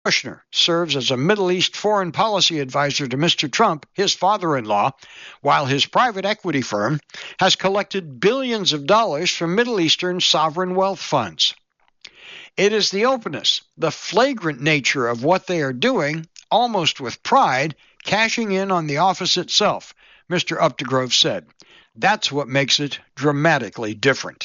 Kushner serves as a Middle East foreign policy advisor to Mr. Trump, his father-in-law, while his private equity firm has collected billions of dollars from Middle Eastern sovereign wealth funds. It is the openness, the flagrant nature of what they are doing, almost with pride, cashing in on the office itself, Mr. Updegrove said. That's what makes it dramatically different.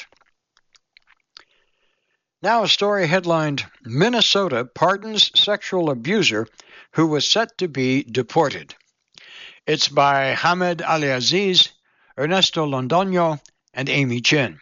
Now a story headlined, Minnesota Pardons Sexual Abuser Who Was Set to Be Deported. It's by Hamed Ali-Aziz, Ernesto Londoño, and Amy Chin.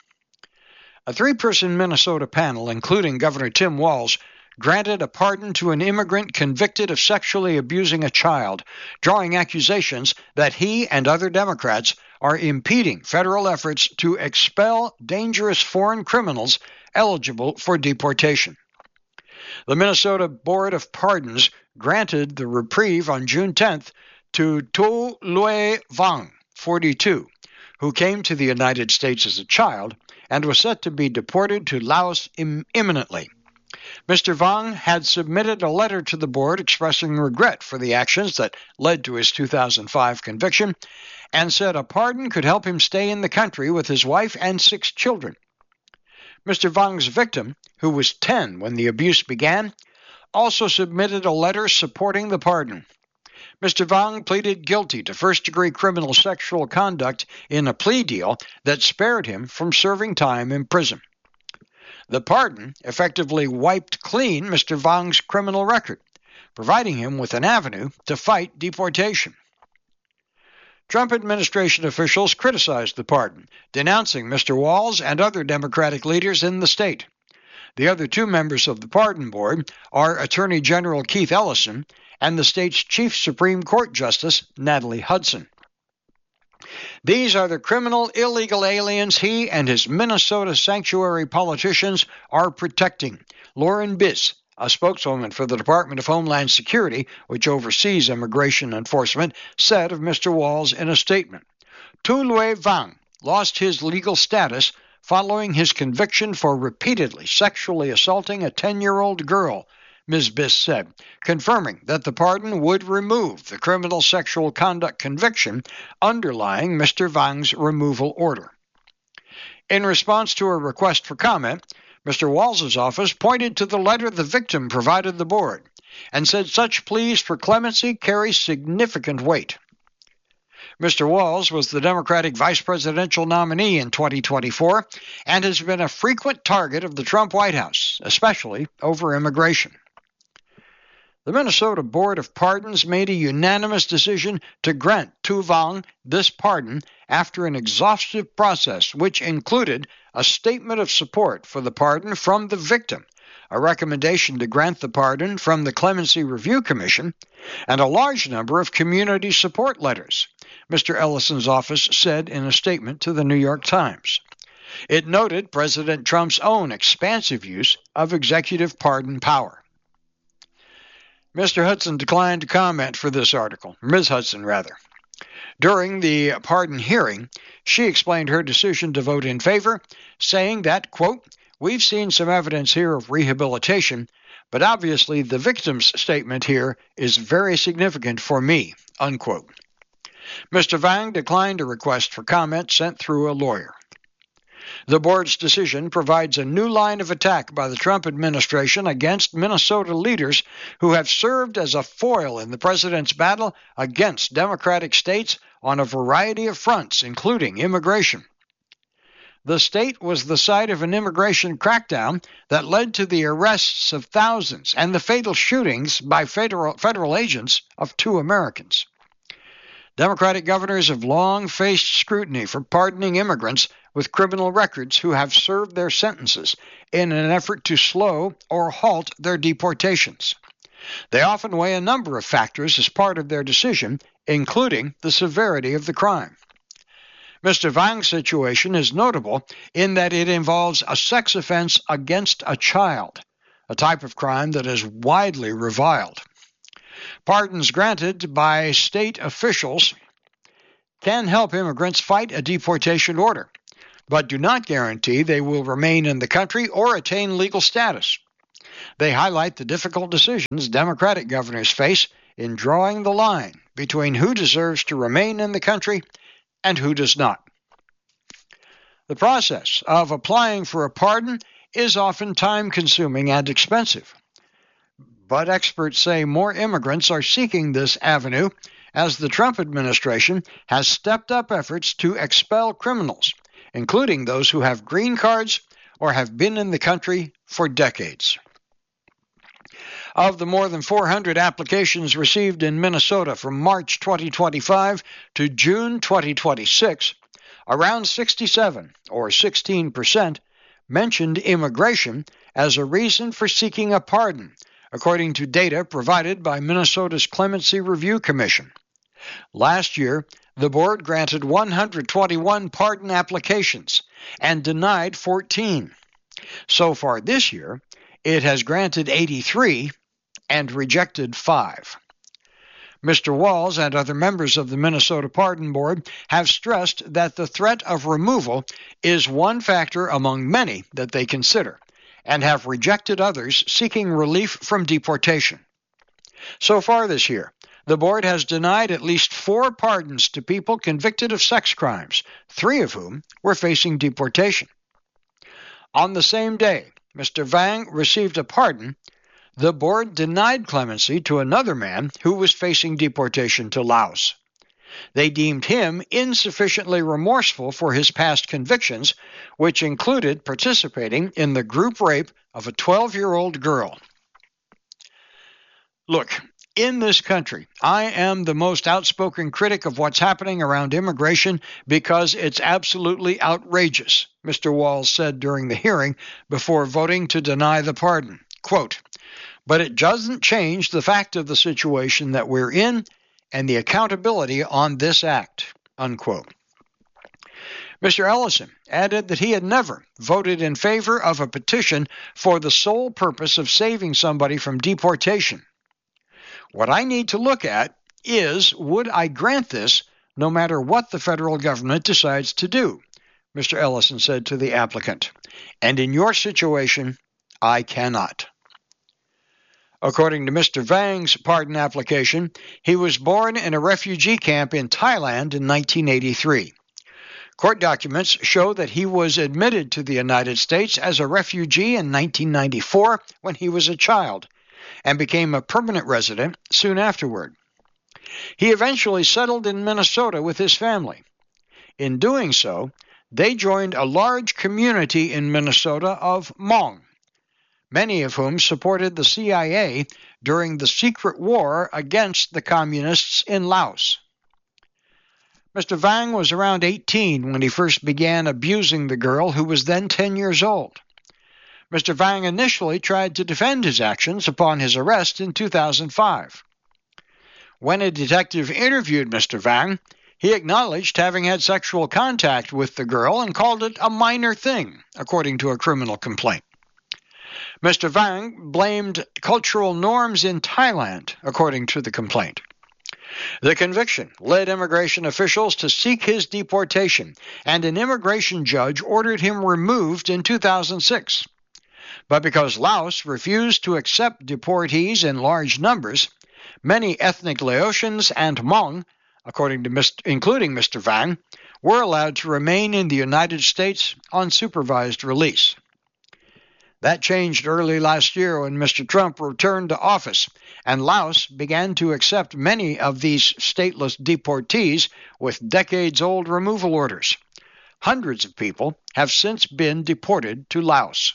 A three-person Minnesota panel, including Governor Tim Walz, granted a pardon to an immigrant convicted of sexually abusing a child, drawing accusations that he and other Democrats are impeding federal efforts to expel dangerous foreign criminals eligible for deportation. The Minnesota Board of Pardons granted the reprieve on June 10th to Tu Lue Vang, 42, who came to the United States as a child and was set to be deported to Laos imminently. Mr. Vang had submitted a letter to the board expressing regret for the actions that led to his 2005 conviction and said a pardon could help him stay in the country with his wife and 6 children. Mr. Vang's victim, who was 10 when the abuse began, also submitted a letter supporting the pardon. Mr. Vang pleaded guilty to first-degree criminal sexual conduct in a plea deal that spared him from serving time in prison. The pardon effectively wiped clean Mr. Vang's criminal record, providing him with an avenue to fight deportation. Trump administration officials criticized the pardon, denouncing Mr. Walz and other Democratic leaders in the state. The other 2 members of the pardon board are Attorney General Keith Ellison and the state's Chief Supreme Court Justice Natalie Hudson. These are the criminal illegal aliens he and his Minnesota sanctuary politicians are protecting, Lauren Biss, a spokeswoman for the Department of Homeland Security, which oversees immigration enforcement, said of Mr. Walz in a statement. Tu Lue Vang lost his legal status following his conviction for repeatedly sexually assaulting a 10-year-old girl, Ms. Biss said, confirming that the pardon would remove the criminal sexual conduct conviction underlying Mr. Vang's removal order. In response to a request for comment, Mr. Walz's office pointed to the letter the victim provided the board and said such pleas for clemency carry significant weight. Mr. Walz was the Democratic vice presidential nominee in 2024 and has been a frequent target of the Trump White House, especially over immigration. The Minnesota Board of Pardons made a unanimous decision to grant Tu Vang this pardon after an exhaustive process which included a statement of support for the pardon from the victim, a recommendation to grant the pardon from the Clemency Review Commission, and a large number of community support letters, Mr. Ellison's office said in a statement to the New York Times. It noted President Trump's own expansive use of executive pardon power. Mr. Hudson declined to comment for this article, Ms. Hudson, rather. During the pardon hearing, she explained her decision to vote in favor, saying that, quote, "We've seen some evidence here of rehabilitation, but obviously the victim's statement here is very significant for me," unquote. Mr. Vang declined a request for comment sent through a lawyer. The board's decision provides a new line of attack by the Trump administration against Minnesota leaders who have served as a foil in the president's battle against Democratic states on a variety of fronts, including immigration. The state was the site of an immigration crackdown that led to the arrests of thousands and the fatal shootings by federal agents of 2 Americans. Democratic governors have long faced scrutiny for pardoning immigrants with criminal records who have served their sentences in an effort to slow or halt their deportations. They often weigh a number of factors as part of their decision, including the severity of the crime. Mr. Vang's situation is notable in that it involves a sex offense against a child, a type of crime that is widely reviled. Pardons granted by state officials can help immigrants fight a deportation order, but do not guarantee they will remain in the country or attain legal status. They highlight the difficult decisions Democratic governors face in drawing the line between who deserves to remain in the country and who does not. The process of applying for a pardon is often time-consuming and expensive. But experts say more immigrants are seeking this avenue as the Trump administration has stepped up efforts to expel criminals, including those who have green cards or have been in the country for decades. Of the more than 400 applications received in Minnesota from March 2025 to June 2026, around 67, or 16%, mentioned immigration as a reason for seeking a pardon, according to data provided by Minnesota's Clemency Review Commission. Last year, the board granted 121 pardon applications and denied 14. So far this year, it has granted 83 and rejected 5. Mr. Walz and other members of the Minnesota Pardon Board have stressed that the threat of removal is one factor among many that they consider, and have rejected others seeking relief from deportation. So far this year, the board has denied at least 4 pardons to people convicted of sex crimes, 3 of whom were facing deportation. On the same day Mr. Vang received a pardon, the board denied clemency to another man who was facing deportation to Laos. They deemed him insufficiently remorseful for his past convictions, which included participating in the group rape of a 12-year-old girl. Look, in this country, I am the most outspoken critic of what's happening around immigration because it's absolutely outrageous, Mr. Walz said during the hearing before voting to deny the pardon. Quote, "But it doesn't change the fact of the situation that we're in and the accountability on this act," unquote. Mr. Ellison added that he had never voted in favor of a petition for the sole purpose of saving somebody from deportation. "What I need to look at is, would I grant this no matter what the federal government decides to do?" Mr. Ellison said to the applicant. "And in your situation, I cannot." According to Mr. Vang's pardon application, he was born in a refugee camp in Thailand in 1983. Court documents show that he was admitted to the United States as a refugee in 1994 when he was a child, and became a permanent resident soon afterward. He eventually settled in Minnesota with his family. In doing so, they joined a large community in Minnesota of Hmong, many of whom supported the CIA during the secret war against the communists in Laos. Mr. Vang was around 18 when he first began abusing the girl, who was then 10 years old. Mr. Vang initially tried to defend his actions upon his arrest in 2005. When a detective interviewed Mr. Vang, he acknowledged having had sexual contact with the girl and called it a minor thing, according to a criminal complaint. Mr. Vang blamed cultural norms in Thailand, according to the complaint. The conviction led immigration officials to seek his deportation, and an immigration judge ordered him removed in 2006. But because Laos refused to accept deportees in large numbers, many ethnic Laotians and Hmong, including Mr. Vang, were allowed to remain in the United States on supervised release. That changed early last year when Mr. Trump returned to office, and Laos began to accept many of these stateless deportees with decades-old removal orders. Hundreds of people have since been deported to Laos.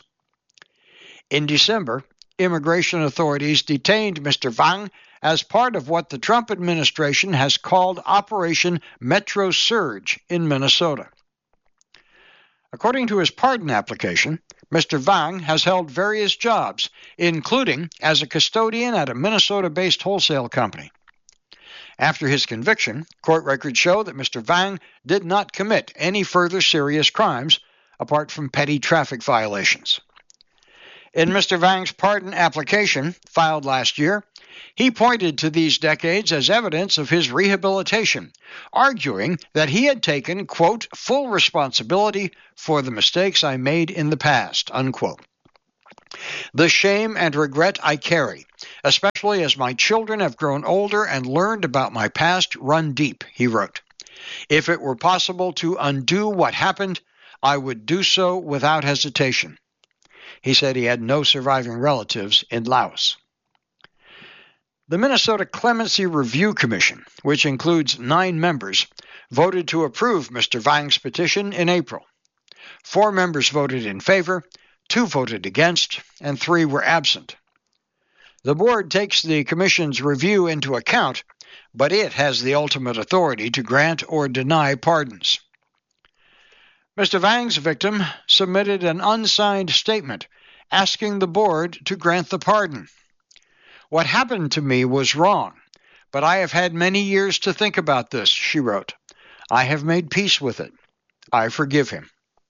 In December, immigration authorities detained Mr. Vang as part of what the Trump administration has called Operation Metro Surge in Minnesota. According to his pardon application, Mr. Vang has held various jobs, including as a custodian at a Minnesota-based wholesale company. After his conviction, court records show that Mr. Vang did not commit any further serious crimes, apart from petty traffic violations. In Mr. Vang's pardon application, filed last year, he pointed to these decades as evidence of his rehabilitation, arguing that he had taken, quote, full responsibility for the mistakes I made in the past, unquote. The shame and regret I carry, especially as my children have grown older and learned about my past, run deep, he wrote. If it were possible to undo what happened, I would do so without hesitation. He said he had no surviving relatives in Laos. The Minnesota Clemency Review Commission, which includes 9 members, voted to approve Mr. Vang's petition in April. 4 members voted in favor, 2 voted against, and 3 were absent. The board takes the commission's review into account, but it has the ultimate authority to grant or deny pardons. Mr. Vang's victim submitted an unsigned statement asking the board to grant the pardon. What happened to me was wrong, but I have had many years to think about this, she wrote. I have made peace with it. I forgive him.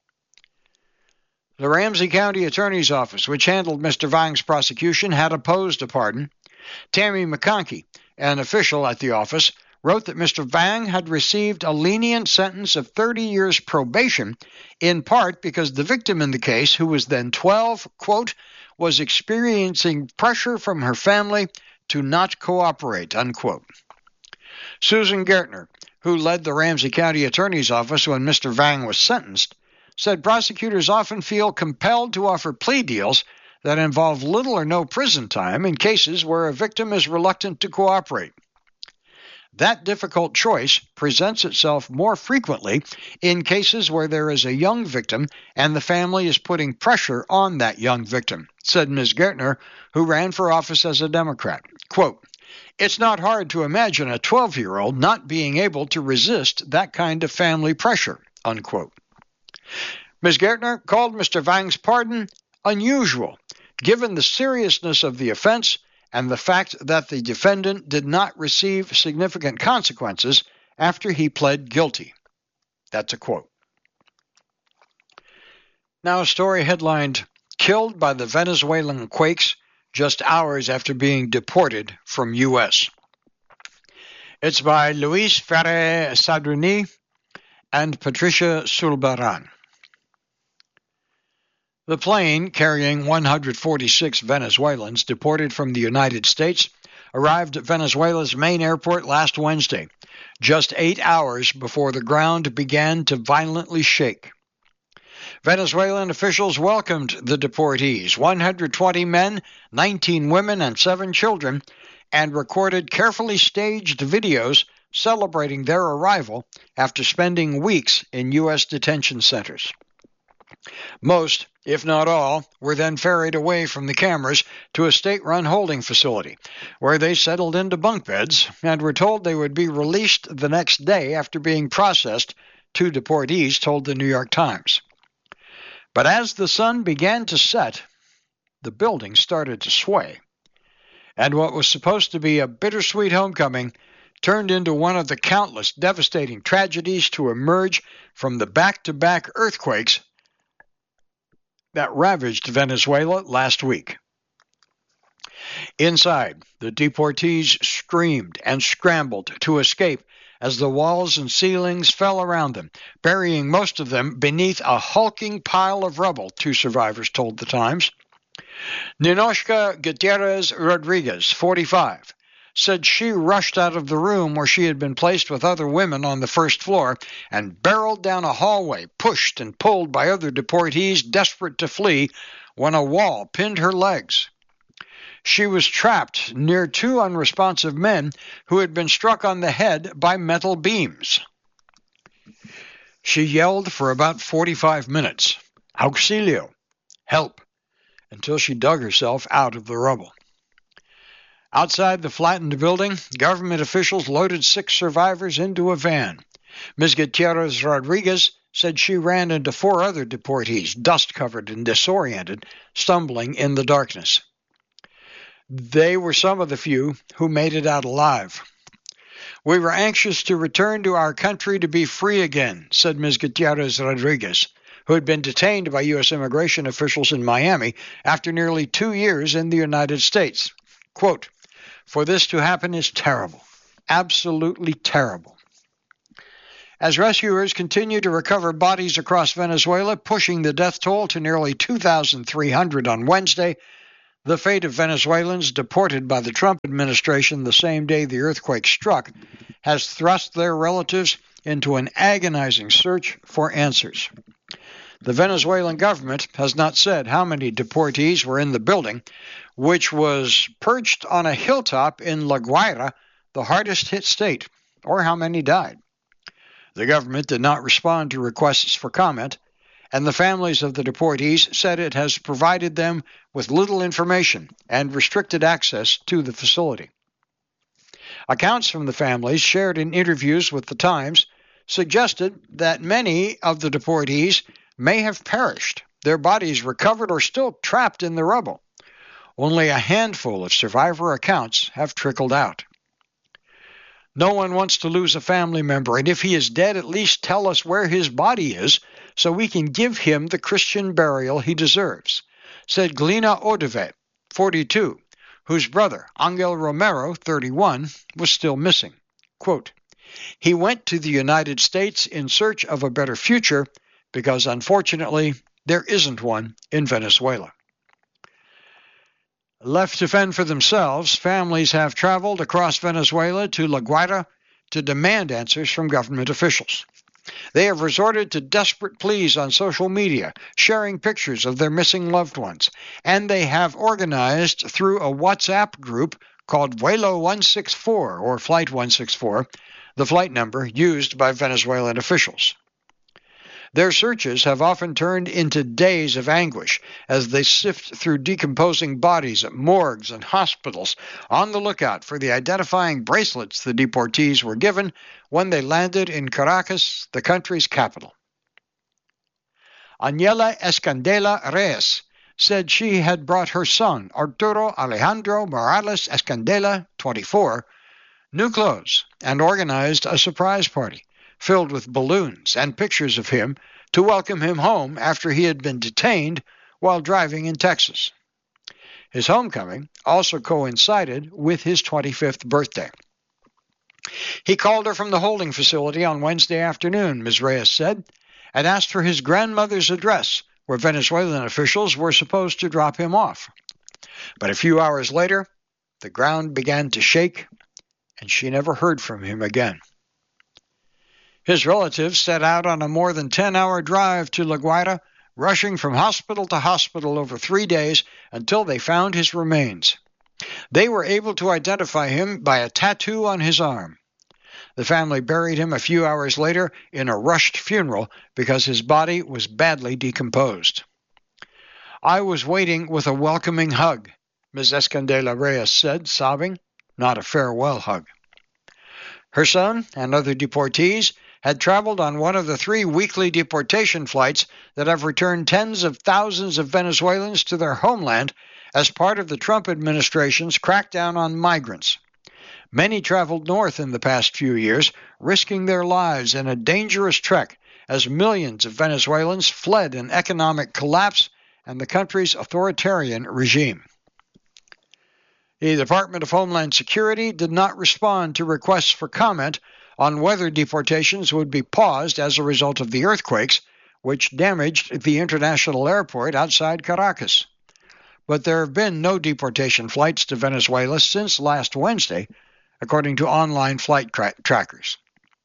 The Ramsey County Attorney's Office, which handled Mr. Vang's prosecution, had opposed a pardon. Tammy McConkey, an official at the office, wrote that Mr. Vang had received a lenient sentence of 30 years probation, in part because the victim in the case, who was then 12, quote, was experiencing pressure from her family to not cooperate, unquote. Susan Gertner, who led the Ramsey County Attorney's Office when Mr. Vang was sentenced, said prosecutors often feel compelled to offer plea deals that involve little or no prison time in cases where a victim is reluctant to cooperate. That difficult choice presents itself more frequently in cases where there is a young victim and the family is putting pressure on that young victim, said Ms. Gertner, who ran for office as a Democrat. Quote, it's not hard to imagine a 12-year-old not being able to resist that kind of family pressure, unquote. Ms. Gertner called Mr. Vang's pardon unusual, given the seriousness of the offense and the fact that the defendant did not receive significant consequences after he pled guilty. That's a quote. Now a story headlined, Killed by the Venezuelan Quakes just hours after being deported from U.S. It's by Luis Ferre Sadruni and Patricia Sulbaran. The plane carrying 146 Venezuelans deported from the United States arrived at Venezuela's main airport last Wednesday, just 8 hours before the ground began to violently shake. Venezuelan officials welcomed the deportees, 120 men, 19 women, and 7 children, and recorded carefully staged videos celebrating their arrival after spending weeks in U.S. detention centers. Most, if not all, were then ferried away from the cameras to a state-run holding facility, where they settled into bunk beds and were told they would be released the next day after being processed, 2 deportees told the New York Times. But as the sun began to set, the building started to sway, and what was supposed to be a bittersweet homecoming turned into one of the countless devastating tragedies to emerge from the back-to-back earthquakes that ravaged Venezuela last week. Inside, the deportees screamed and scrambled to escape as the walls and ceilings fell around them, burying most of them beneath a hulking pile of rubble, 2 survivors told the Times. Ninoshka Gutierrez Rodriguez, 45, said she rushed out of the room where she had been placed with other women on the first floor and barreled down a hallway, pushed and pulled by other deportees desperate to flee when a wall pinned her legs. She was trapped near 2 unresponsive men who had been struck on the head by metal beams. She yelled for about 45 minutes, "Auxilio, help," until she dug herself out of the rubble. Outside the flattened building, government officials loaded 6 survivors into a van. Ms. Gutierrez Rodriguez said she ran into 4 other deportees, dust-covered and disoriented, stumbling in the darkness. They were some of the few who made it out alive. We were anxious to return to our country to be free again, said Ms. Gutierrez Rodriguez, who had been detained by U.S. immigration officials in Miami after nearly 2 years in the United States. Quote, for this to happen is terrible, absolutely terrible. As rescuers continue to recover bodies across Venezuela, pushing the death toll to nearly 2,300 on Wednesday, the fate of Venezuelans deported by the Trump administration the same day the earthquake struck has thrust their relatives into an agonizing search for answers. The Venezuelan government has not said how many deportees were in the building, which was perched on a hilltop in La Guaira, the hardest hit state, or how many died. The government did not respond to requests for comment, and the families of the deportees said it has provided them with little information and restricted access to the facility. Accounts from the families shared in interviews with The Times suggested that many of the deportees may have perished, their bodies recovered or still trapped in the rubble. Only a handful of survivor accounts have trickled out. No one wants to lose a family member, and if he is dead, at least tell us where his body is so we can give him the Christian burial he deserves, said Glina Odeve, 42, whose brother, Angel Romero, 31, was still missing. Quote, "He went to the United States in search of a better future because, unfortunately, there isn't one in Venezuela." Left to fend for themselves, families have traveled across Venezuela to La Guaira to demand answers from government officials. They have resorted to desperate pleas on social media, sharing pictures of their missing loved ones, and they have organized through a WhatsApp group called Vuelo 164, or Flight 164, the flight number used by Venezuelan officials. Their searches have often turned into days of anguish as they sift through decomposing bodies at morgues and hospitals, on the lookout for the identifying bracelets the deportees were given when they landed in Caracas, the country's capital. Añela Escandela Reyes said she had brought her son, Arturo Alejandro Morales Escandela, 24, new clothes and organized a surprise party filled with balloons and pictures of him to welcome him home after he had been detained while driving in Texas. His homecoming also coincided with his 25th birthday. He called her from the holding facility on Wednesday afternoon, Ms. Reyes said, and asked for his grandmother's address, where Venezuelan officials were supposed to drop him off. But a few hours later, the ground began to shake, and she never heard from him again. His relatives set out on a more than 10-hour drive to La Guaira, rushing from hospital to hospital over 3 days until they found his remains. They were able to identify him by a tattoo on his arm. The family buried him a few hours later in a rushed funeral because his body was badly decomposed. "I was waiting with a welcoming hug," Ms. Escandela Reyes said, sobbing, not a farewell hug. Her son and other deportees had traveled on one of the 3 weekly deportation flights that have returned tens of thousands of Venezuelans to their homeland as part of the Trump administration's crackdown on migrants. Many traveled north in the past few years, risking their lives in a dangerous trek as millions of Venezuelans fled an economic collapse and the country's authoritarian regime. The Department of Homeland Security did not respond to requests for comment on whether deportations would be paused as a result of the earthquakes, which damaged the international airport outside Caracas. But there have been no deportation flights to Venezuela since last Wednesday, according to online flight trackers.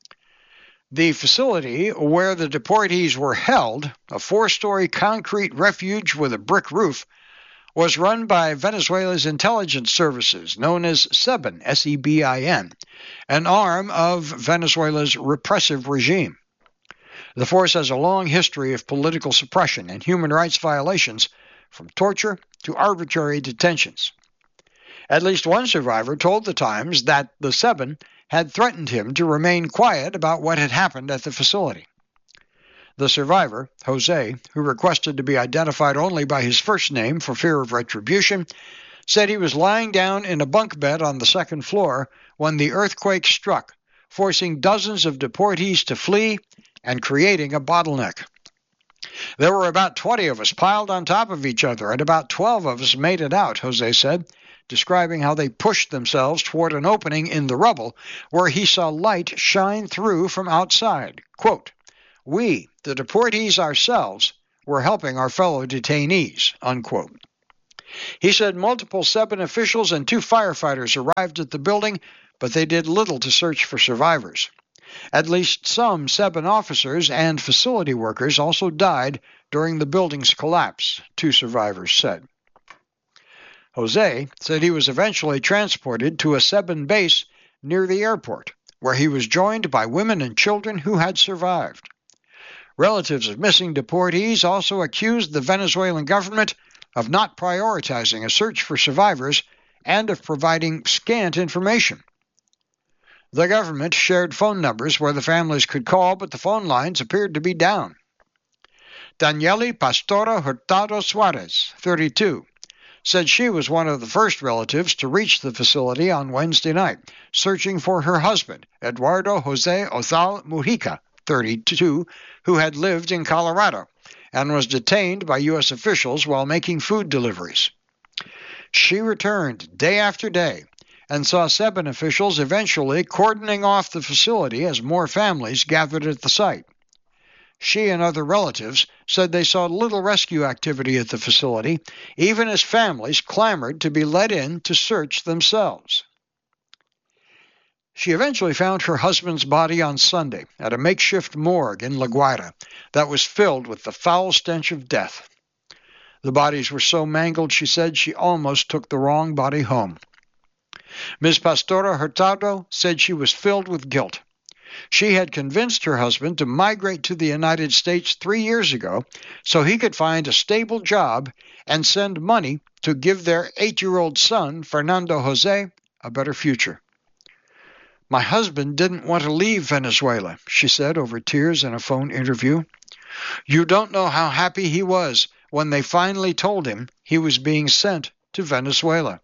The facility where the deportees were held, a 4-story concrete refuge with a brick roof, was run by Venezuela's intelligence services, known as SEBIN, S-E-B-I-N, an arm of Venezuela's repressive regime. The force has a long history of political suppression and human rights violations, from torture to arbitrary detentions. At least one survivor told The Times that the SEBIN had threatened him to remain quiet about what had happened at the facility. The survivor, Jose, who requested to be identified only by his first name for fear of retribution, said he was lying down in a bunk bed on the 2nd floor when the earthquake struck, forcing dozens of deportees to flee and creating a bottleneck. "There were about 20 of us piled on top of each other, and about 12 of us made it out," Jose said, describing how they pushed themselves toward an opening in the rubble where he saw light shine through from outside. Quote, "We, the deportees ourselves, were helping our fellow detainees," unquote. He said multiple Seban officials and 2 firefighters arrived at the building, but they did little to search for survivors. At least some Seban officers and facility workers also died during the building's collapse, 2 survivors said. Jose said he was eventually transported to a Seban base near the airport, where he was joined by women and children who had survived. Relatives of missing deportees also accused the Venezuelan government of not prioritizing a search for survivors and of providing scant information. The government shared phone numbers where the families could call, but the phone lines appeared to be down. Daniela Pastora Hurtado Suarez, 32, said she was one of the first relatives to reach the facility on Wednesday night, searching for her husband, Eduardo Jose Ozal Mujica, 32, who had lived in Colorado and was detained by U.S. officials while making food deliveries. She returned day after day and saw Seban officials eventually cordoning off the facility as more families gathered at the site. She and other relatives said they saw little rescue activity at the facility, even as families clamored to be let in to search themselves. She eventually found her husband's body on Sunday at a makeshift morgue in La Guaira that was filled with the foul stench of death. The bodies were so mangled, she said, she almost took the wrong body home. Ms. Pastora Hurtado said she was filled with guilt. She had convinced her husband to migrate to the United States 3 years ago so he could find a stable job and send money to give their 8-year-old son, Fernando Jose, a better future. "My husband didn't want to leave Venezuela," she said over tears in a phone interview. "You don't know how happy he was when they finally told him he was being sent to Venezuela."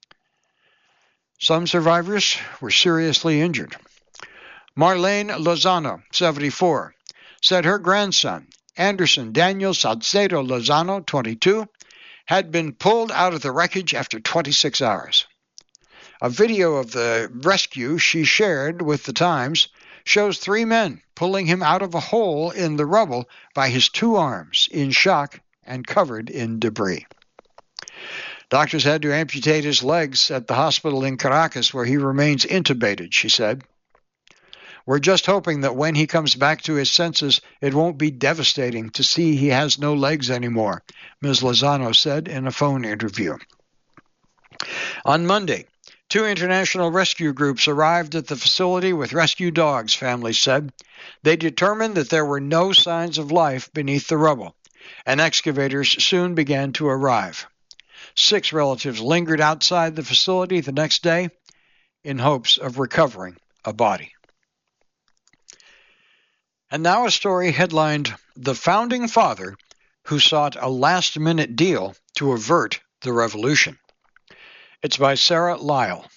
Some survivors were seriously injured. Marlene Lozano, 74, said her grandson, Anderson Daniel Salcedo Lozano, 22, had been pulled out of the wreckage after 26 hours. A video of the rescue she shared with the Times shows 3 men pulling him out of a hole in the rubble by his 2 arms, in shock and covered in debris. Doctors had to amputate his legs at the hospital in Caracas, where he remains intubated, she said. "We're just hoping that when he comes back to his senses, it won't be devastating to see he has no legs anymore," Ms. Lozano said in a phone interview. On Monday, 2 international rescue groups arrived at the facility with rescue dogs, families said. They determined that there were no signs of life beneath the rubble, and excavators soon began to arrive. 6 relatives lingered outside the facility the next day in hopes of recovering a body. And now a story headlined, "The Founding Father Who Sought a Last-Minute Deal to Avert the Revolution." It's by Sarah Lyle.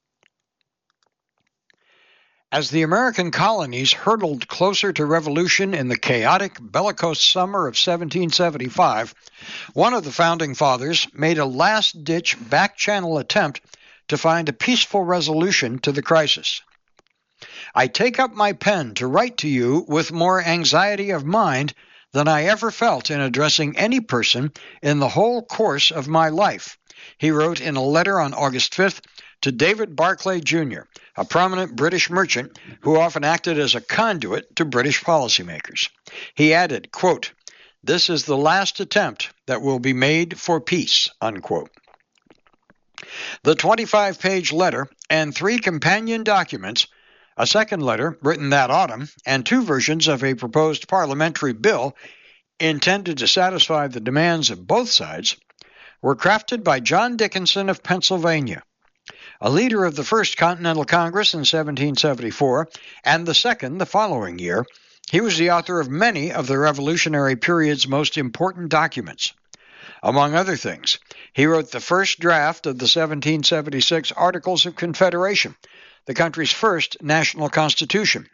As the American colonies hurtled closer to revolution in the chaotic, bellicose summer of 1775, one of the Founding Fathers made a last-ditch back-channel attempt to find a peaceful resolution to the crisis. "I take up my pen to write to you with more anxiety of mind than I ever felt in addressing any person in the whole course of my life," he wrote in a letter on August 5th to David Barclay, Jr., a prominent British merchant who often acted as a conduit to British policymakers. He added, quote, "This is the last attempt that will be made for peace," unquote. The 25-page letter and 3 companion documents, a second letter written that autumn, and 2 versions of a proposed parliamentary bill intended to satisfy the demands of both sides, were crafted by John Dickinson of Pennsylvania, a leader of the First Continental Congress in 1774, and the second the following year. He was the author of many of the Revolutionary period's most important documents. Among other things, he wrote the first draft of the 1776 Articles of Confederation, the country's first national constitution.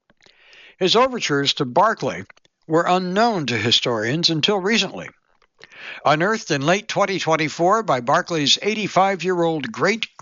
His overtures to Barclay were unknown to historians until recently. Unearthed in late 2024 by Barclay's 85-year-old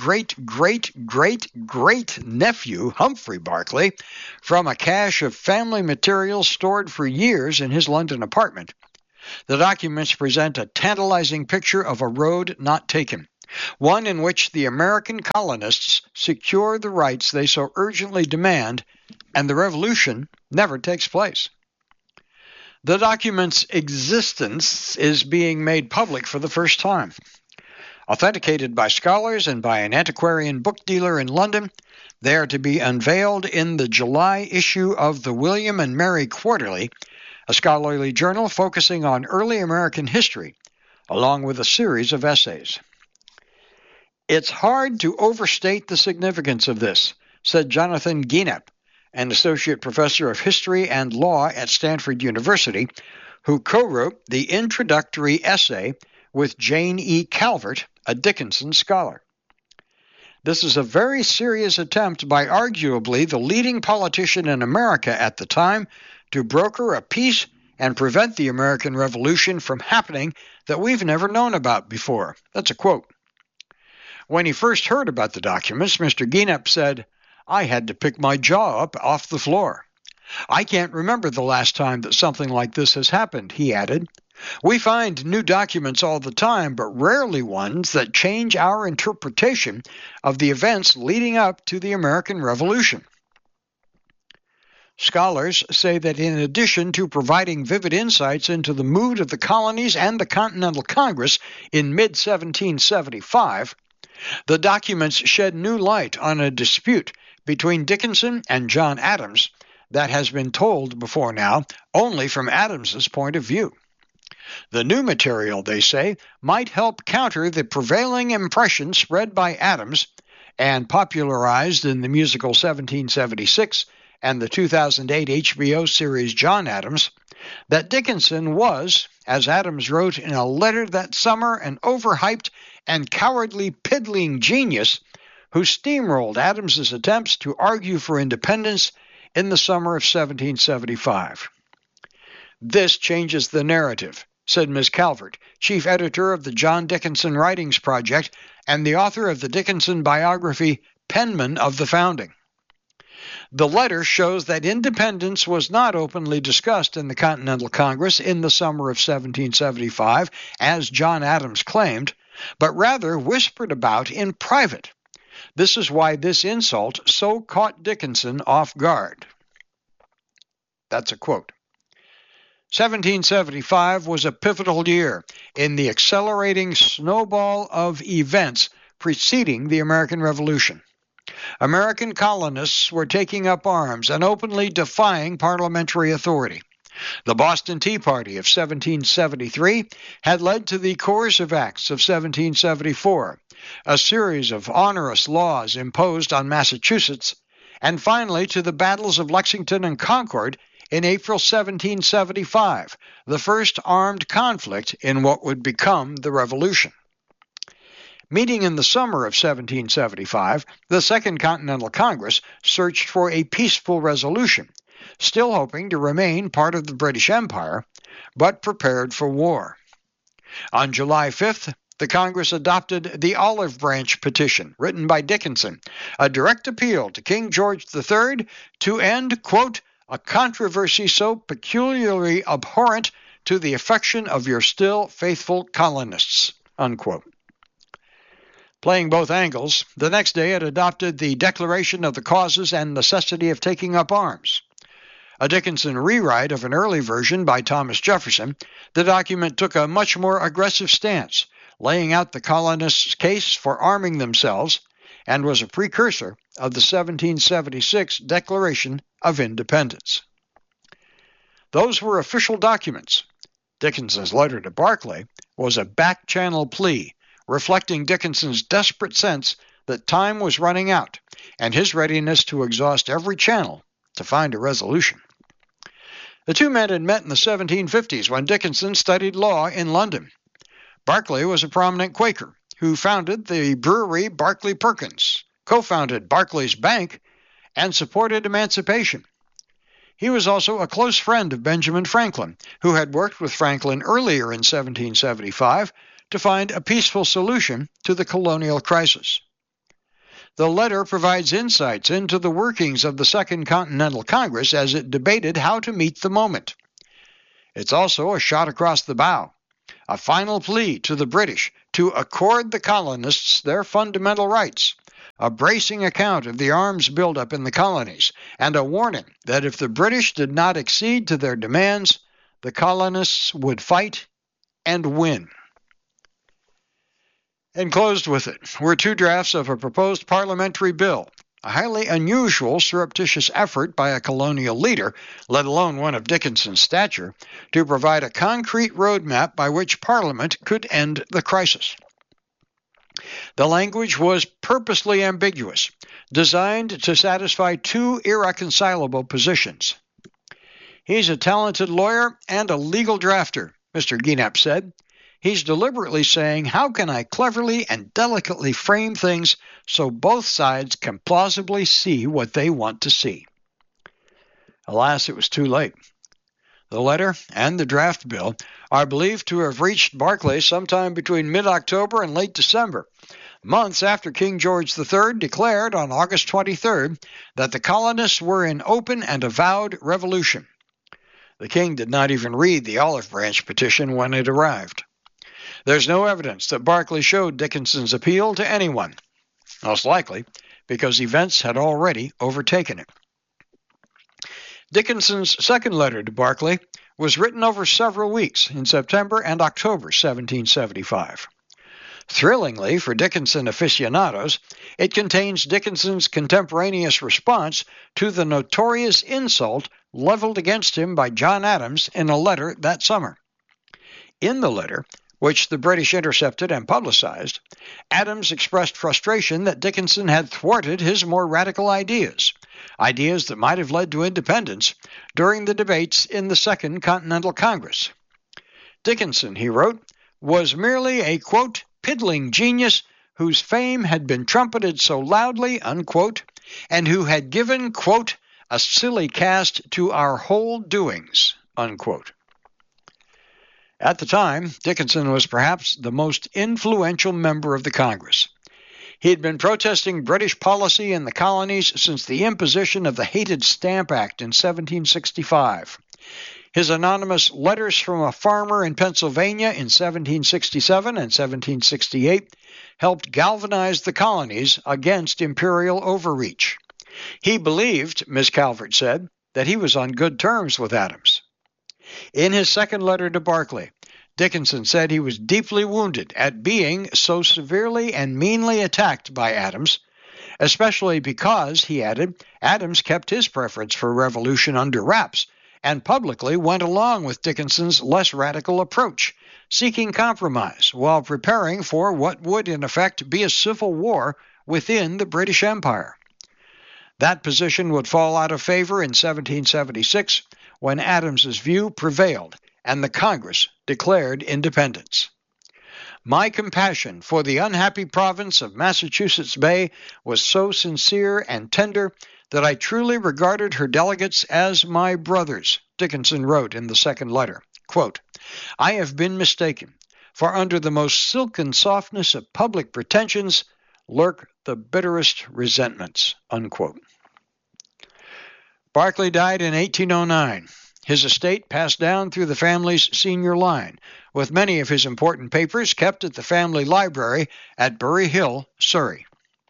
great-great-great-great-great-nephew, Humphrey Barclay, from a cache of family materials stored for years in his London apartment. The documents present a tantalizing picture of a road not taken, one in which the American colonists secure the rights they so urgently demand, and the revolution never takes place. The document's existence is being made public for the first time. Authenticated by scholars and by an antiquarian book dealer in London, they are to be unveiled in the July issue of the William and Mary Quarterly, a scholarly journal focusing on early American history, along with a series of essays. It's hard to overstate the significance of this, said Jonathan Guinnep, an associate professor of history and law at Stanford University, who co-wrote the introductory essay with Jane E. Calvert, a Dickinson scholar. This is a very serious attempt by arguably the leading politician in America at the time to broker a peace and prevent the American Revolution from happening that we've never known about before. That's a quote. When he first heard about the documents, Mr. Guinnep said, "I had to pick my jaw up off the floor. I can't remember the last time that something like this has happened," he added. "We find new documents all the time, but rarely ones that change our interpretation of the events leading up to the American Revolution." Scholars say that in addition to providing vivid insights into the mood of the colonies and the Continental Congress in mid-1775, the documents shed new light on a dispute between Dickinson and John Adams that has been told before now only from Adams's point of view. The new material, they say, might help counter the prevailing impression spread by Adams and popularized in the musical 1776 and the 2008 HBO series John Adams, that Dickinson was, as Adams wrote in a letter that summer, an overhyped and cowardly piddling genius who steamrolled Adams's attempts to argue for independence in the summer of 1775. "This changes the narrative," said Ms. Calvert, chief editor of the John Dickinson Writings Project and the author of the Dickinson biography Penman of the Founding. The letter shows that independence was not openly discussed in the Continental Congress in the summer of 1775, as John Adams claimed, but rather whispered about in private. This is why this insult so caught Dickinson off guard. That's a quote. 1775 was a pivotal year in the accelerating snowball of events preceding the American Revolution. American colonists were taking up arms and openly defying parliamentary authority. The Boston Tea Party of 1773 had led to the Coercive Acts of 1774, a series of onerous laws imposed on Massachusetts, and finally to the battles of Lexington and Concord in April 1775, the first armed conflict in what would become the Revolution. Meeting in the summer of 1775, the Second Continental Congress searched for a peaceful resolution, still hoping to remain part of the British Empire, but prepared for war. On July 5th, the Congress adopted the Olive Branch Petition, written by Dickinson, a direct appeal to King George III to end, quote, "a controversy so peculiarly abhorrent to the affection of your still faithful colonists," unquote. Playing both angles, the next day it adopted the Declaration of the Causes and Necessity of Taking Up Arms. A Dickinson rewrite of an early version by Thomas Jefferson, the document took a much more aggressive stance, laying out the colonists' case for arming themselves, and was a precursor of the 1776 Declaration of Independence. Those were official documents. Dickinson's letter to Barclay was a back-channel plea, reflecting Dickinson's desperate sense that time was running out, and his readiness to exhaust every channel to find a resolution. The two men had met in the 1750s when Dickinson studied law in London. Barclay was a prominent Quaker who founded the brewery Barclay Perkins, co-founded Barclays Bank, and supported emancipation. He was also a close friend of Benjamin Franklin, who had worked with Franklin earlier in 1775 to find a peaceful solution to the colonial crisis. The letter provides insights into the workings of the Second Continental Congress as it debated how to meet the moment. It's also a shot across the bow, a final plea to the British to accord the colonists their fundamental rights, a bracing account of the arms buildup in the colonies, and a warning that if the British did not accede to their demands, the colonists would fight and win. Enclosed with it were 2 drafts of a proposed parliamentary bill, a highly unusual surreptitious effort by a colonial leader, let alone one of Dickinson's stature, to provide a concrete roadmap by which Parliament could end the crisis. The language was purposely ambiguous, designed to satisfy 2 irreconcilable positions. "He's a talented lawyer and a legal drafter," Mr. Guinnap said. "He's deliberately saying, how can I cleverly and delicately frame things so both sides can plausibly see what they want to see?" Alas, it was too late. The letter and the draft bill are believed to have reached Barclay sometime between mid-October and late December, months after King George III declared on August 23rd that the colonists were in open and avowed revolution. The king did not even read the olive branch petition when it arrived. There's no evidence that Barclay showed Dickinson's appeal to anyone, most likely because events had already overtaken it. Dickinson's second letter to Barclay was written over several weeks in September and October 1775. Thrillingly for Dickinson aficionados, it contains Dickinson's contemporaneous response to the notorious insult leveled against him by John Adams in a letter that summer. In the letter, which the British intercepted and publicized, Adams expressed frustration that Dickinson had thwarted his more radical ideas that might have led to independence, during the debates in the Second Continental Congress. Dickinson, he wrote, was merely a, quote, piddling genius whose fame had been trumpeted so loudly, unquote, and who had given, quote, a silly cast to our whole doings, unquote. At the time, Dickinson was perhaps the most influential member of the Congress. He had been protesting British policy in the colonies since the imposition of the hated Stamp Act in 1765. His anonymous Letters from a Farmer in Pennsylvania in 1767 and 1768 helped galvanize the colonies against imperial overreach. He believed, Miss Calvert said, that he was on good terms with Adams. In his second letter to Barclay, Dickinson said he was deeply wounded at being so severely and meanly attacked by Adams, especially because, he added, Adams kept his preference for revolution under wraps and publicly went along with Dickinson's less radical approach, seeking compromise while preparing for what would in effect be a civil war within the British Empire. That position would fall out of favor in 1776 when Adams's view prevailed and the Congress declared independence. My compassion for the unhappy province of Massachusetts Bay was so sincere and tender that I truly regarded her delegates as my brothers, Dickinson wrote in the second letter. Quote, I have been mistaken, for under the most silken softness of public pretensions lurk the bitterest resentments. Unquote. Barclay died in 1809. His estate passed down through the family's senior line, with many of his important papers kept at the family library at Bury Hill, Surrey.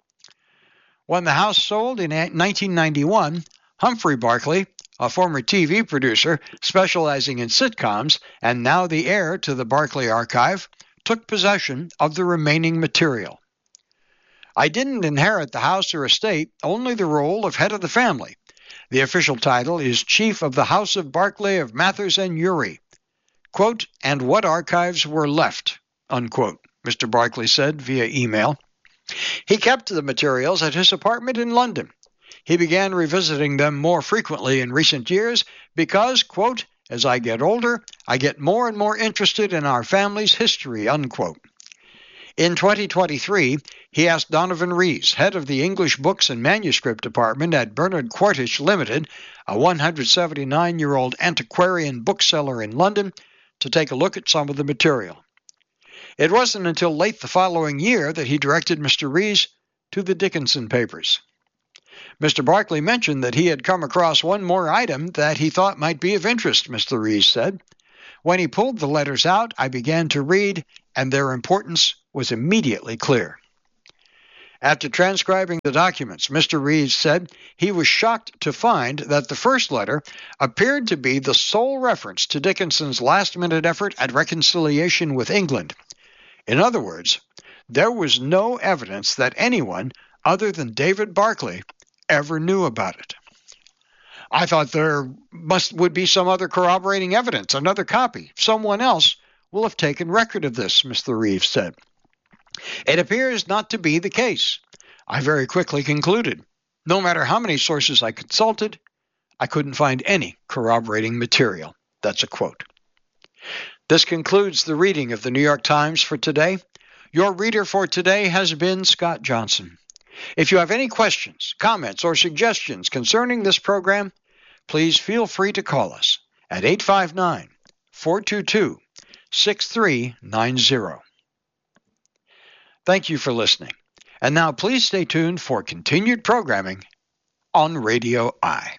When the house sold in 1991, Humphrey Barclay, a former TV producer specializing in sitcoms and now the heir to the Barclay Archive, took possession of the remaining material. I didn't inherit the house or estate, only the role of head of the family. The official title is Chief of the House of Barclay of Mathers and Urey. Quote, and what archives were left, unquote, Mr. Barclay said via email. He kept the materials at his apartment in London. He began revisiting them more frequently in recent years because, quote, as I get older, I get more and more interested in our family's history, unquote. In 2023, he asked Donovan Rees, head of the English Books and Manuscript Department at Bernard Quaritch Limited, a 179-year-old antiquarian bookseller in London, to take a look at some of the material. It wasn't until late the following year that he directed Mr. Rees to the Dickinson papers. Mr. Barclay mentioned that he had come across one more item that he thought might be of interest, Mr. Rees said. When he pulled the letters out, I began to read, and their importance was immediately clear. After transcribing the documents, Mr. Rees said he was shocked to find that the first letter appeared to be the sole reference to Dickinson's last-minute effort at reconciliation with England. In other words, there was no evidence that anyone other than David Barclay ever knew about it. I thought there would be some other corroborating evidence, another copy. Someone else will have taken record of this, Mr. Rees said. It appears not to be the case. I very quickly concluded. No matter how many sources I consulted, I couldn't find any corroborating material. That's a quote. This concludes the reading of the New York Times for today. Your reader for today has been Scott Johnson. If you have any questions, comments, or suggestions concerning this program, please feel free to call us at 859-422-6390. Thank you for listening. And now please stay tuned for continued programming on Radio I.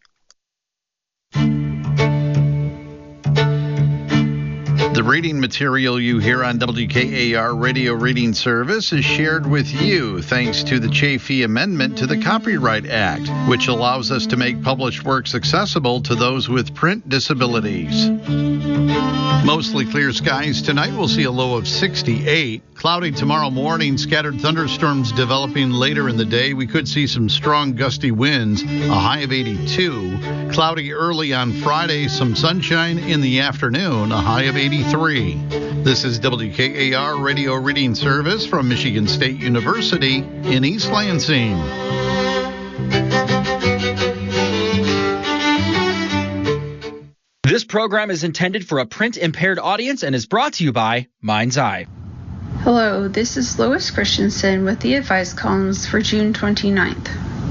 The reading material you hear on WKAR Radio Reading Service is shared with you thanks to the Chafee Amendment to the Copyright Act, which allows us to make published works accessible to those with print disabilities. Mostly clear skies tonight. We'll see a low of 68. Cloudy tomorrow morning. Scattered thunderstorms developing later in the day. We could see some strong gusty winds. A high of 82. Cloudy early on Friday. Some sunshine in the afternoon. A high of 83. This is WKAR Radio Reading Service from Michigan State University in East Lansing. This program is intended for a print-impaired audience and is brought to you by Mind's Eye. Hello, this is Lois Christensen with the advice columns for June 29th.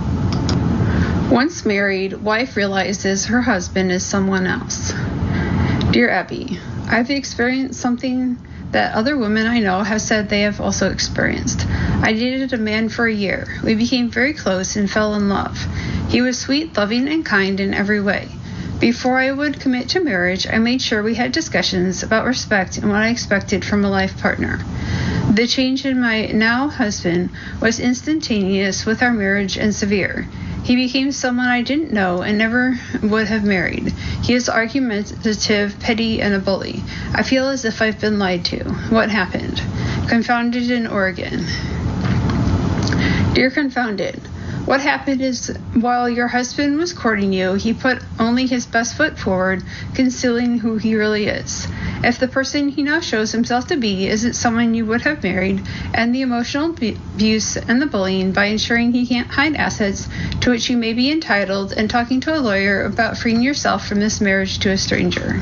Once married, wife realizes her husband is someone else. Dear Abby, I've experienced something that other women I know have said they have also experienced. I dated a man for a year. We became very close and fell in love. He was sweet, loving, and kind in every way. Before I would commit to marriage, I made sure we had discussions about respect and what I expected from a life partner. The change in my now husband was instantaneous with our marriage and severe. He became someone I didn't know and never would have married. He is argumentative, petty, and a bully. I feel as if I've been lied to. What happened? Confounded in Oregon. Dear Confounded, what happened is while your husband was courting you, he put only his best foot forward, concealing who he really is. If the person he now shows himself to be isn't someone you would have married, and the emotional abuse and the bullying by ensuring he can't hide assets to which you may be entitled, and talking to a lawyer about freeing yourself from this marriage to a stranger.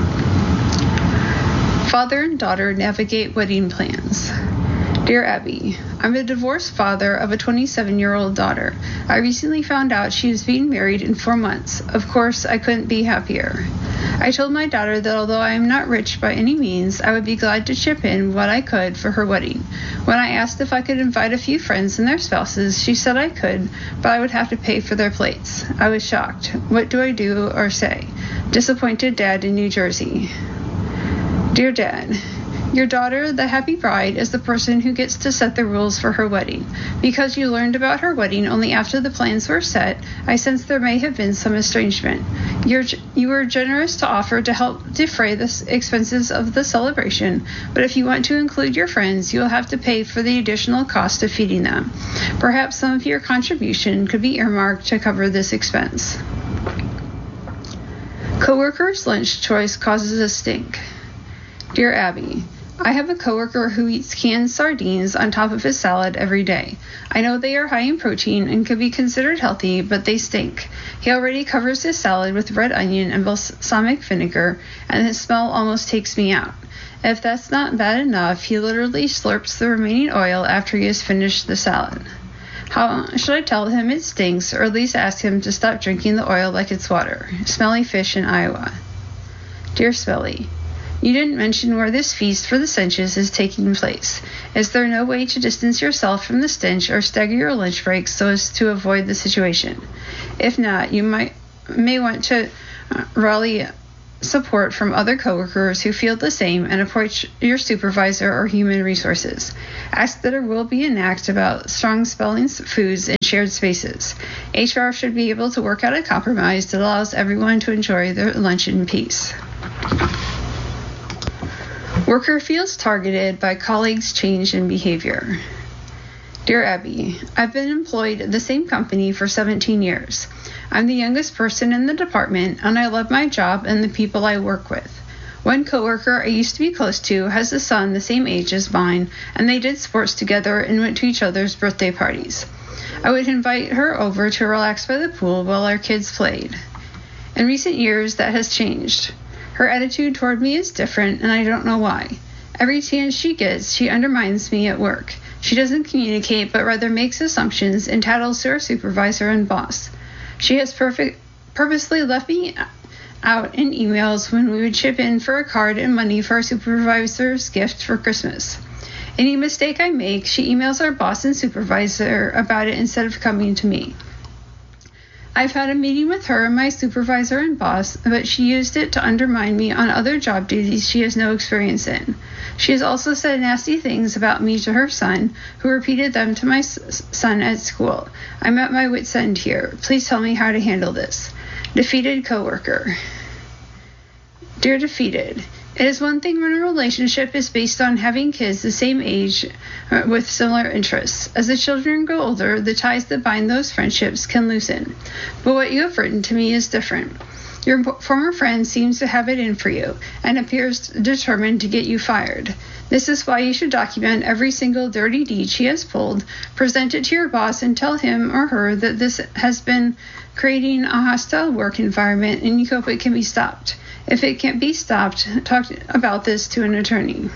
Father and daughter navigate wedding plans. Dear Abby, I'm a divorced father of a 27-year-old daughter. I recently found out she was being married in 4 months. Of course, I couldn't be happier. I told my daughter that although I am not rich by any means, I would be glad to chip in what I could for her wedding. When I asked if I could invite a few friends and their spouses, she said I could, but I would have to pay for their plates. I was shocked. What do I do or say? Disappointed dad in New Jersey. Dear Dad, your daughter, the happy bride, is the person who gets to set the rules for her wedding. Because you learned about her wedding only after the plans were set, I sense there may have been some estrangement. You were generous to offer to help defray the expenses of the celebration, but if you want to include your friends, you will have to pay for the additional cost of feeding them. Perhaps some of your contribution could be earmarked to cover this expense. Coworker's lunch choice causes a stink. Dear Abby, I have a coworker who eats canned sardines on top of his salad every day. I know they are high in protein and could be considered healthy, but they stink. He already covers his salad with red onion and balsamic vinegar, and his smell almost takes me out. If that's not bad enough, he literally slurps the remaining oil after he has finished the salad. How should I tell him it stinks, or at least ask him to stop drinking the oil like it's water? Smelly fish in Iowa. Dear Smelly, you didn't mention where this feast for the Cinches is taking place. Is there no way to distance yourself from the stench or stagger your lunch breaks so as to avoid the situation? If not, you may want to rally support from other coworkers who feel the same and approach your supervisor or human resources. Ask that there will be an act about strong-smelling foods in shared spaces. HR should be able to work out a compromise that allows everyone to enjoy their lunch in peace. Worker feels targeted by colleagues' change in behavior. Dear Abby, I've been employed at the same company for 17 years. I'm the youngest person in the department, and I love my job and the people I work with. One coworker I used to be close to has a son the same age as mine, and they did sports together and went to each other's birthday parties. I would invite her over to relax by the pool while our kids played. In recent years, that has changed. Her attitude toward me is different, and I don't know why. Every chance she gets, she undermines me at work. She doesn't communicate, but rather makes assumptions and tattles to her supervisor and boss. She has purposely left me out in emails when we would chip in for a card and money for our supervisor's gift for Christmas. Any mistake I make, she emails our boss and supervisor about it instead of coming to me. I've had a meeting with her and my supervisor and boss, but she used it to undermine me on other job duties she has no experience in. She has also said nasty things about me to her son, who repeated them to my son at school. I'm at my wit's end here. Please tell me how to handle this. Defeated coworker. Dear Defeated, it is one thing when a relationship is based on having kids the same age with similar interests. As the children grow older, the ties that bind those friendships can loosen. But what you have written to me is different. Your former friend seems to have it in for you and appears determined to get you fired. This is why you should document every single dirty deed she has pulled, present it to your boss, and tell him or her that this has been creating a hostile work environment and you hope it can be stopped. If it can't be stopped, talk about this to an attorney.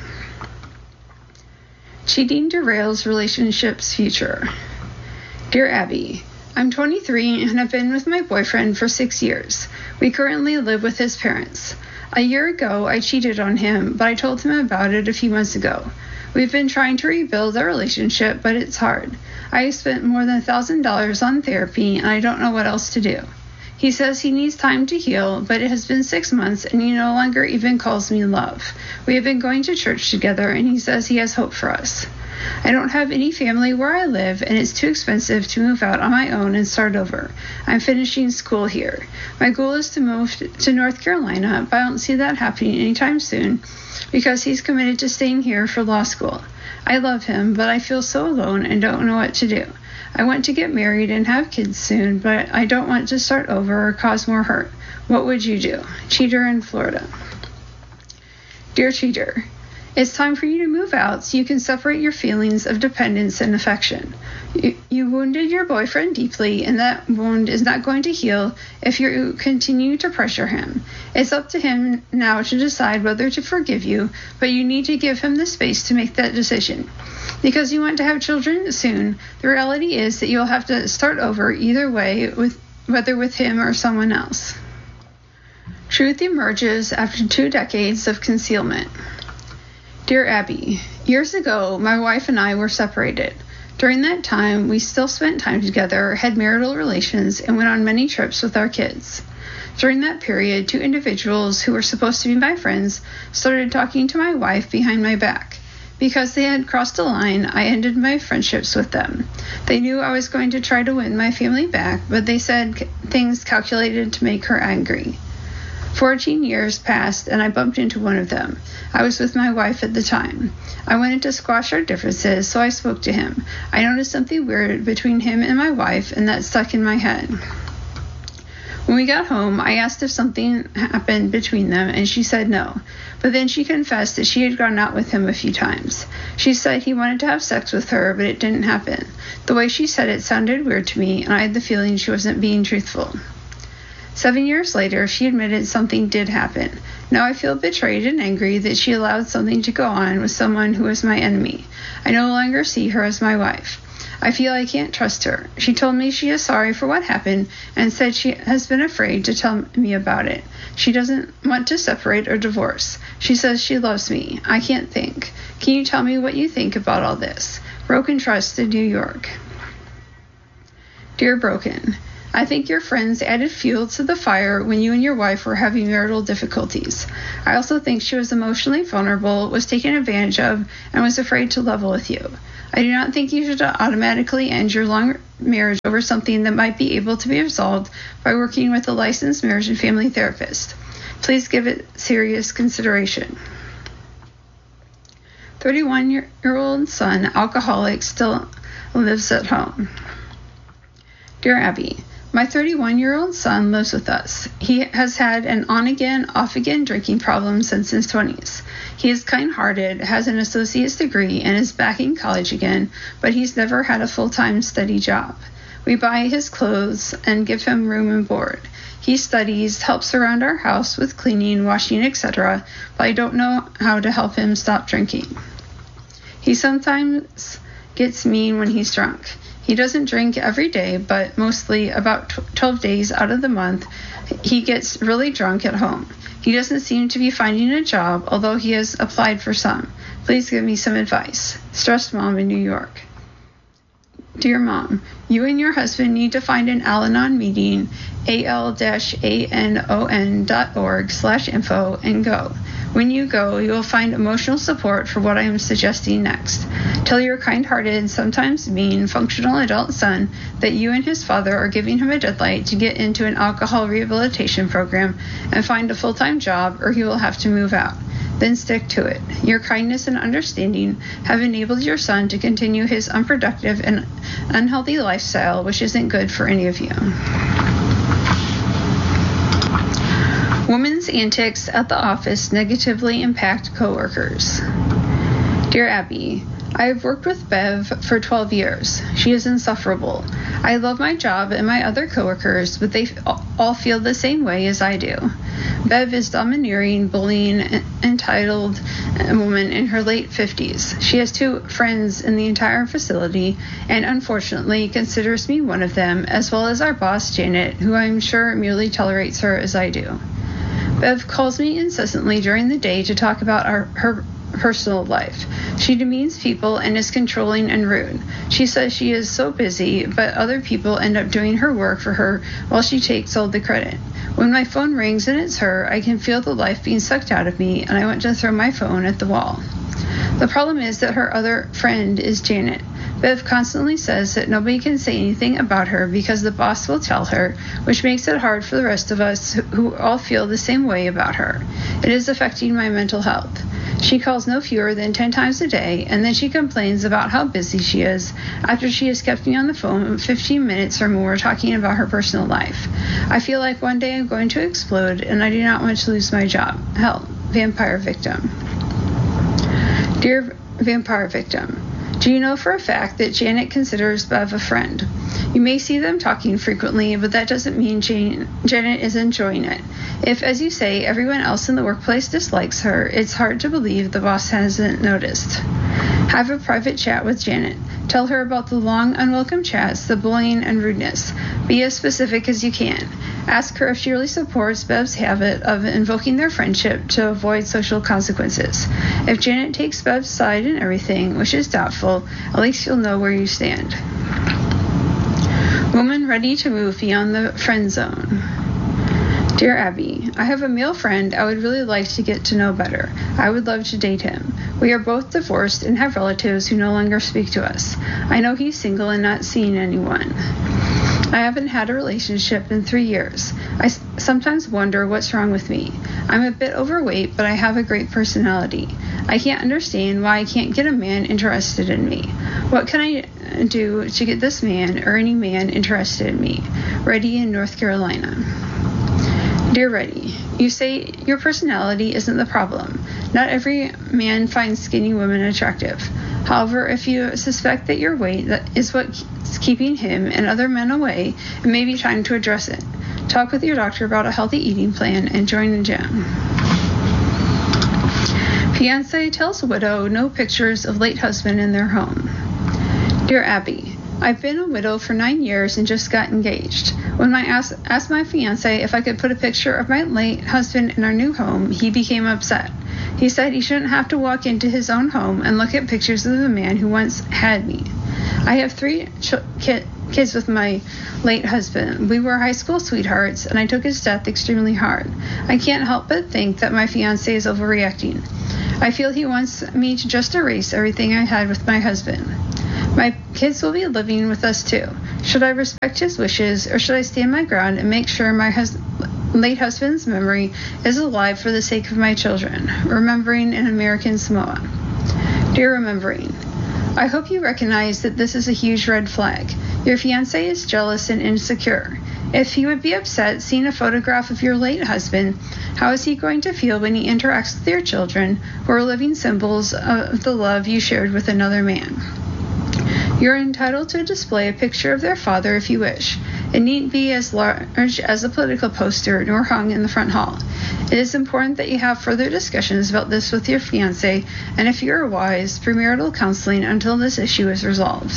Cheating derails relationships' future. Dear Abby, I'm 23 and have been with my boyfriend for 6 years. We currently live with his parents. A year ago, I cheated on him, but I told him about it a few months ago. We've been trying to rebuild our relationship, but it's hard. I have spent more than $1,000 on therapy, and I don't know what else to do. He says he needs time to heal, but it has been 6 months, and he no longer even calls me love. We have been going to church together, and he says he has hope for us. I don't have any family where I live, and it's too expensive to move out on my own and start over. I'm finishing school here. My goal is to move to North Carolina, but I don't see that happening anytime soon because he's committed to staying here for law school. I love him, but I feel so alone and don't know what to do. I want to get married and have kids soon, but I don't want to start over or cause more hurt. What would you do? Cheater in Florida. Dear Cheater, it's time for you to move out so you can separate your feelings of dependence and affection. You wounded your boyfriend deeply, and that wound is not going to heal if you continue to pressure him. It's up to him now to decide whether to forgive you, but you need to give him the space to make that decision. Because you want to have children soon, the reality is that you'll have to start over either way, whether with him or someone else. Truth emerges after 2 decades of concealment. Dear Abby, years ago, my wife and I were separated. During that time, we still spent time together, had marital relations, and went on many trips with our kids. During that period, 2 individuals who were supposed to be my friends started talking to my wife behind my back. Because they had crossed a line, I ended my friendships with them. They knew I was going to try to win my family back, but they said things calculated to make her angry. 14 years passed, and I bumped into one of them. I was with my wife at the time. I wanted to squash our differences, so I spoke to him. I noticed something weird between him and my wife, and that stuck in my head. When we got home, I asked if something happened between them, and she said no. But then she confessed that she had gone out with him a few times. She said he wanted to have sex with her, but it didn't happen. The way she said it sounded weird to me, and I had the feeling she wasn't being truthful. 7 years later, she admitted something did happen. Now I feel betrayed and angry that she allowed something to go on with someone who was my enemy. I no longer see her as my wife. I feel I can't trust her. She told me she is sorry for what happened and said she has been afraid to tell me about it. She doesn't want to separate or divorce. She says she loves me. I can't think. Can you tell me what you think about all this? Broken Trust in New York. Dear Broken, I think your friends added fuel to the fire when you and your wife were having marital difficulties. I also think she was emotionally vulnerable, was taken advantage of, and was afraid to level with you. I do not think you should automatically end your long marriage over something that might be able to be resolved by working with a licensed marriage and family therapist. Please give it serious consideration. 31-year-old son, alcoholic, still lives at home. Dear Abby, my 31-year-old son lives with us. He has had an on-again, off-again drinking problem since his 20s. He is kind-hearted, has an associate's degree, and is back in college again, but he's never had a full-time steady job. We buy his clothes and give him room and board. He studies, helps around our house with cleaning, washing, etc., but I don't know how to help him stop drinking. He sometimes gets mean when he's drunk. He doesn't drink every day, but mostly about 12 days out of the month, he gets really drunk at home. He doesn't seem to be finding a job, although he has applied for some. Please give me some advice. Stressed mom in New York. Dear Mom, you and your husband need to find an Al-Anon meeting, al-anon.org/info, and go. When you go, you will find emotional support for what I am suggesting next. Tell your kind-hearted, sometimes mean, functional adult son that you and his father are giving him a deadline to get into an alcohol rehabilitation program and find a full-time job, or he will have to move out. Then stick to it. Your kindness and understanding have enabled your son to continue his unproductive and unhealthy lifestyle, which isn't good for any of you. Women's antics at the office negatively impact coworkers. Dear Abby, I have worked with Bev for 12 years. She is insufferable. I love my job and my other coworkers, but they all feel the same way as I do. Bev is domineering, bullying, entitled woman in her late 50s. She has 2 friends in the entire facility and unfortunately considers me one of them, as well as our boss, Janet, who I'm sure merely tolerates her as I do. Bev calls me incessantly during the day to talk about her personal life. She demeans people and is controlling and rude. She says she is so busy, but other people end up doing her work for her while she takes all the credit. When my phone rings and it's her, I can feel the life being sucked out of me, and I want to throw my phone at the wall. The problem is that her other friend is Janet. Bev constantly says that nobody can say anything about her because the boss will tell her, which makes it hard for the rest of us who all feel the same way about her. It is affecting my mental health. She calls no fewer than 10 times a day, and then she complains about how busy she is after she has kept me on the phone 15 minutes or more talking about her personal life. I feel like one day I'm going to explode, and I do not want to lose my job. Help. Vampire victim. Dear vampire victim, do you know for a fact that Janet considers Bev a friend? You may see them talking frequently, but that doesn't mean Janet is enjoying it. If, as you say, everyone else in the workplace dislikes her, it's hard to believe the boss hasn't noticed. Have a private chat with Janet. Tell her about the long, unwelcome chats, the bullying, and rudeness. Be as specific as you can. Ask her if she really supports Bev's habit of invoking their friendship to avoid social consequences. If Janet takes Bev's side in everything, which is doubtful, at least you'll know where you stand. Woman ready to move beyond the friend zone. Dear Abby, I have a male friend I would really like to get to know better. I would love to date him. We are both divorced and have relatives who no longer speak to us. I know he's single and not seeing anyone. I haven't had a relationship in 3 years. I sometimes wonder what's wrong with me. I'm a bit overweight, but I have a great personality. I can't understand why I can't get a man interested in me. What can I do to get this man or any man interested in me? Reddy in North Carolina. Dear Reddy, you say your personality isn't the problem. Not every man finds skinny women attractive. However, if you suspect that your weight is what's keeping him and other men away, it may be time to address it. Talk with your doctor about a healthy eating plan and join a gym. Fiancé tells widow no pictures of late husband in their home. Dear Abby, I've been a widow for 9 years and just got engaged. When I asked my fiancé if I could put a picture of my late husband in our new home, he became upset. He said he shouldn't have to walk into his own home and look at pictures of the man who once had me. I have 3 kids with my late husband. We were high school sweethearts, and I took his death extremely hard. I can't help but think that my fiancé is overreacting. I feel he wants me to just erase everything I had with my husband. My kids will be living with us too. Should I respect his wishes, or should I stand my ground and make sure my late husband's memory is alive for the sake of my children? Remembering in American Samoa. Dear Remembering, I hope you recognize that this is a huge red flag. Your fiancé is jealous and insecure. If he would be upset seeing a photograph of your late husband, how is he going to feel when he interacts with your children, who are living symbols of the love you shared with another man? You're entitled to display a picture of their father if you wish. It needn't be as large as a political poster nor hung in the front hall. It is important that you have further discussions about this with your fiancé, and if you are wise, premarital counseling until this issue is resolved.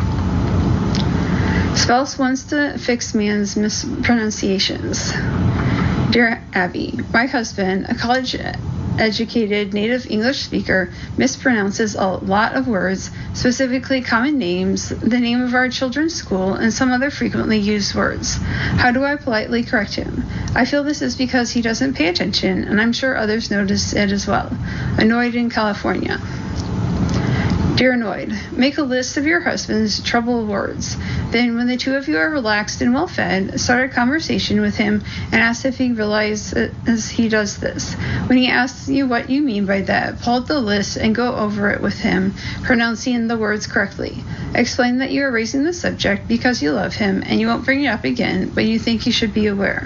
Spouse wants to fix man's mispronunciations. Dear Abby, my husband, a college-educated native English speaker, mispronounces a lot of words, specifically common names, the name of our children's school, and some other frequently used words. How do I politely correct him? I feel this is because he doesn't pay attention, and I'm sure others notice it as well. Annoyed in California. Dear Annoyed, make a list of your husband's trouble words. Then, when the two of you are relaxed and well fed, start a conversation with him and ask if he realizes he does this. When he asks you what you mean by that, pull out the list and go over it with him, pronouncing the words correctly. Explain that you are raising the subject because you love him and you won't bring it up again, but you think he should be aware.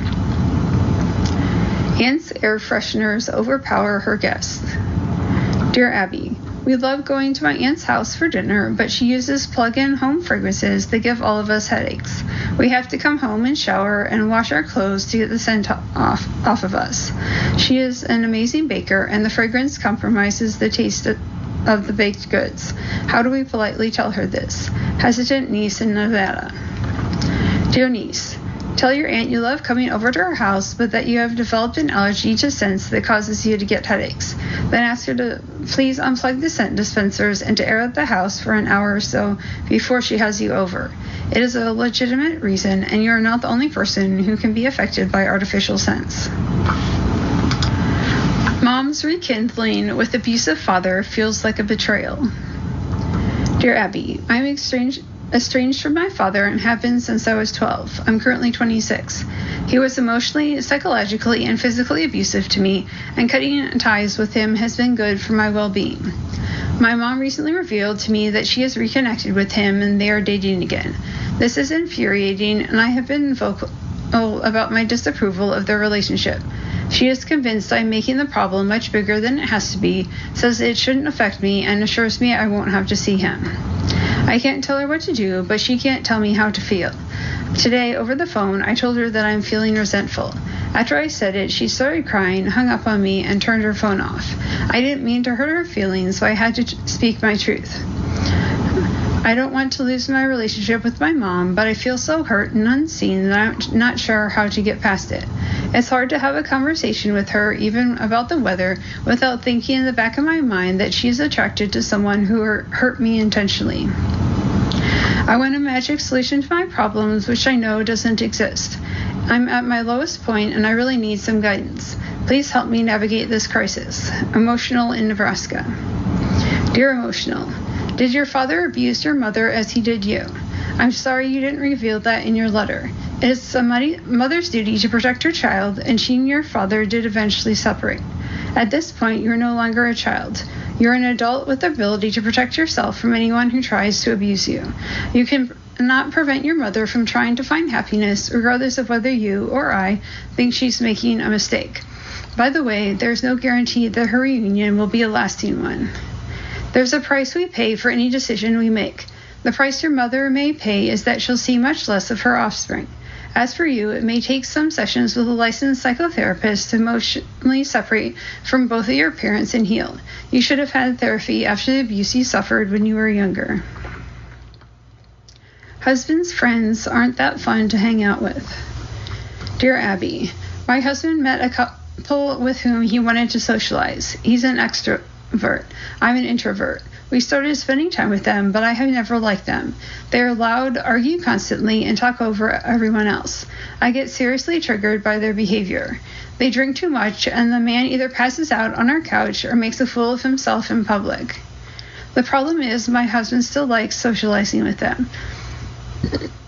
Aunt's air fresheners overpower her guests. Dear Abby, we love going to my aunt's house for dinner, but she uses plug-in home fragrances that give all of us headaches. We have to come home and shower and wash our clothes to get the scent off of us. She is an amazing baker, and the fragrance compromises the taste of the baked goods. How do we politely tell her this? Hesitant niece in Nevada. Dear niece, tell your aunt you love coming over to her house, but that you have developed an allergy to scents that causes you to get headaches. Then ask her to please unplug the scent dispensers and to air out the house for an hour or so before she has you over. It is a legitimate reason, and you are not the only person who can be affected by artificial scents. Mom's rekindling with abusive father feels like a betrayal. Dear Abby, I'm estranged from my father and have been since I was 12. I'm currently 26. He was emotionally, psychologically, and physically abusive to me, and cutting ties with him has been good for my well-being. My mom recently revealed to me that she has reconnected with him and they are dating again. This is infuriating, and I have been vocal about my disapproval of their relationship. She is convinced I'm making the problem much bigger than it has to be, says it shouldn't affect me, and assures me I won't have to see him. I can't tell her what to do, but she can't tell me how to feel. Today, over the phone, I told her that I'm feeling resentful. After I said it, she started crying, hung up on me, and turned her phone off. I didn't mean to hurt her feelings, so I had to speak my truth. I don't want to lose my relationship with my mom, but I feel so hurt and unseen that I'm not sure how to get past it. It's hard to have a conversation with her, even about the weather, without thinking in the back of my mind that she's attracted to someone who hurt me intentionally. I want a magic solution to my problems, which I know doesn't exist. I'm at my lowest point, and I really need some guidance. Please help me navigate this crisis. Emotional in Nebraska. Dear Emotional, did your father abuse your mother as he did you? I'm sorry you didn't reveal that in your letter. It is a mother's duty to protect her child, and she and your father did eventually separate. At this point, you're no longer a child. You're an adult with the ability to protect yourself from anyone who tries to abuse you. You can not prevent your mother from trying to find happiness, regardless of whether you or I think she's making a mistake. By the way, there's no guarantee that her reunion will be a lasting one. There's a price we pay for any decision we make. The price your mother may pay is that she'll see much less of her offspring. As for you, it may take some sessions with a licensed psychotherapist to emotionally separate from both of your parents and heal. You should have had therapy after the abuse you suffered when you were younger. Husband's friends aren't that fun to hang out with. Dear Abby, my husband met a couple with whom he wanted to socialize. He's an extrovert. I'm an introvert. We started spending time with them, but I have never liked them. They are loud, argue constantly, and talk over everyone else. I get seriously triggered by their behavior. They drink too much, and the man either passes out on our couch or makes a fool of himself in public. The problem is my husband still likes socializing with them.